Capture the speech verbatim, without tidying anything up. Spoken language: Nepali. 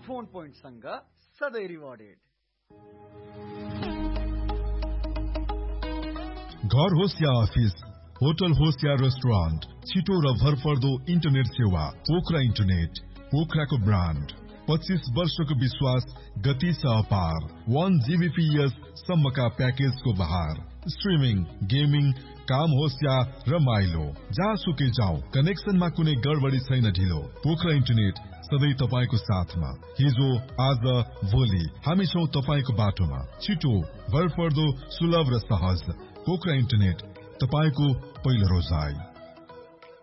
फोन पोइन्टसँग सधैँ रिवार्डेड। घर होस् या अफिस, होटल होस् या रेस्टुरेन्ट, छिटो र भरपर्दो इन्टरनेट सेवा पोखरा इन्टरनेट। पोखराको ब्रान्ड, पच्चीस वर्षको विश्वास, गति छ अपार। वन जीबीपीएस सम्मका प्याकेजको बहार। स्ट्रिमिङ, गेमिङ, काम होस् या रमाइलो, जहाँसुकै जाऊ, कनेक्सनमा कुनै गडबडी छैन ढिलो। पोखरा इन्टरनेट सधैँ तपाईको साथमा। हिजो, आज, भोलि हामी छौं तपाईको बाटोमा। छिटो, भरपर्दो, सुलभ र सहज। पोखरा इन्टरनेट, तपाईको पहिलो रोजाइ।